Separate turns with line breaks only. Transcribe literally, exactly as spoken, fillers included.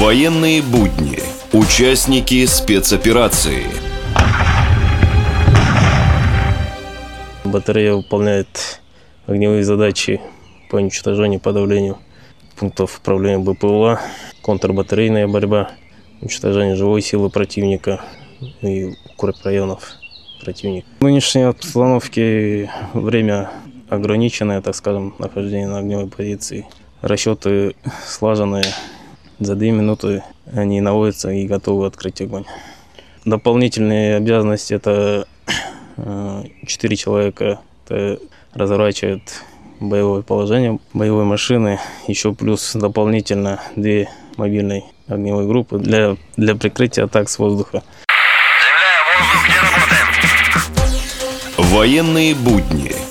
Военные будни. Участники спецоперации.
Батарея выполняет огневые задачи по уничтожению и подавлению пунктов управления БПЛА, контрбатарейная борьба, уничтожение живой силы противника и укрепрайонов противника. В нынешней обстановке время ограниченное, так скажем, нахождение на огневой позиции. Расчеты слаженные. За две минуты они наводятся и готовы открыть огонь. Дополнительные обязанности – это четыре человека это разворачивают боевое положение боевой машины. Еще плюс дополнительно две мобильные огневые группы для, для прикрытия атак с воздуха.
Военные будни.